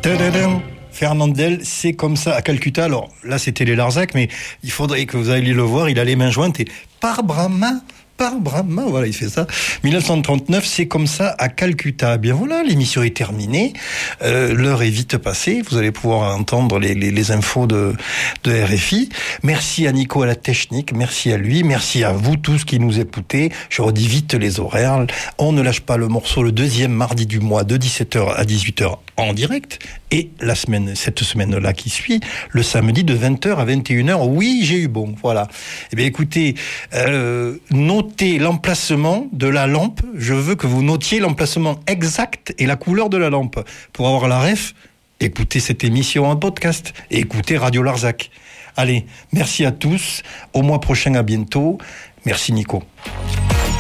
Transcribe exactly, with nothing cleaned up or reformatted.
Tadadam. Fernandel, c'est comme ça à Calcutta. Alors là, c'était les Larzac, mais il faudrait que vous alliez le voir. Il a les mains jointes et par Brahma, par Brahma, voilà, il fait ça. dix-neuf cent trente-neuf, c'est comme ça à Calcutta. Bien voilà, l'émission est terminée. Euh, l'heure est vite passée. Vous allez pouvoir entendre les, les, les infos de, de R F I. Merci à Nico à la technique. Merci à lui. Merci à vous tous qui nous écoutez. Je redis vite les horaires. On ne lâche pas le morceau le deuxième mardi du mois de dix-sept heures à dix-huit heures en direct. Et la semaine, cette semaine-là qui suit, le samedi de vingt heures à vingt et une heures. Oui, j'ai eu bon. Voilà. Eh bien, écoutez, euh, notez l'emplacement de la lampe. Je veux que vous notiez l'emplacement exact et la couleur de la lampe. Pour avoir la ref, écoutez cette émission en podcast et écoutez Radio Larzac. Allez, merci à tous. Au mois prochain, à bientôt. Merci Nico.